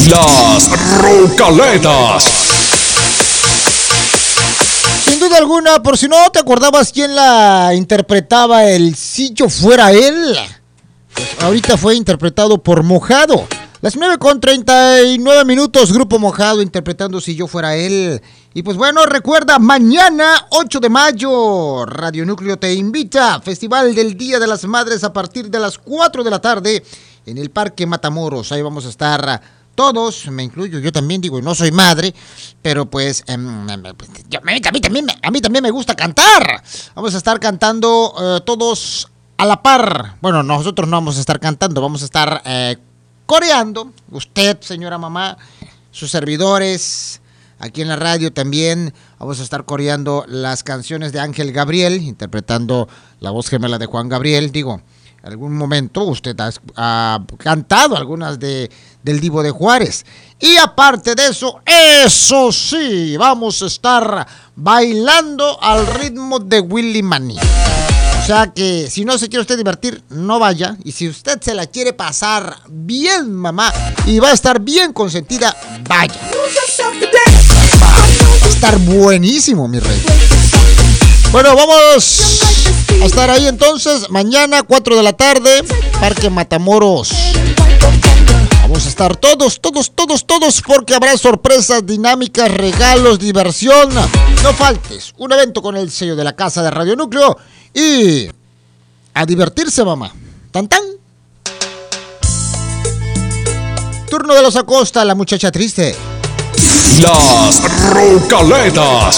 Las Rocaletas. Sin duda alguna, por si no te acordabas quién la interpretaba el Si Yo Fuera Él, pues ahorita fue interpretado por Mojado. Las 9:39, Grupo Mojado interpretando Si Yo Fuera Él. Y pues bueno, recuerda, mañana 8 de mayo, Radio Núcleo te invita, Festival del Día de las Madres a partir de las 4 de la tarde en el Parque Matamoros. Ahí vamos a estar todos, me incluyo, yo también digo, no soy madre, pero pues a mí también me gusta cantar. Vamos a estar cantando todos a la par. Bueno, nosotros no vamos a estar cantando, vamos a estar coreando. Usted, señora mamá, sus servidores, aquí en la radio también vamos a estar coreando las canciones de Ángel Gabriel, interpretando la voz gemela de Juan Gabriel. Digo, en algún momento usted ha cantado algunas del Divo de Juárez. Y aparte de eso, eso sí, vamos a estar bailando al ritmo de Willy Manny. O sea que si no se quiere usted divertir, no vaya. Y si usted se la quiere pasar bien, mamá, y va a estar bien consentida, vaya. Va a estar buenísimo, mi rey. Bueno, vamos a estar ahí entonces, mañana 4 de la tarde, Parque Matamoros. Vamos a estar todos, porque habrá sorpresas, dinámicas, regalos, diversión. No faltes, un evento con el sello de la Casa de Radio Núcleo y a divertirse, mamá. Tan tan. Turno de los Acosta, la muchacha triste. Las Rocaletas.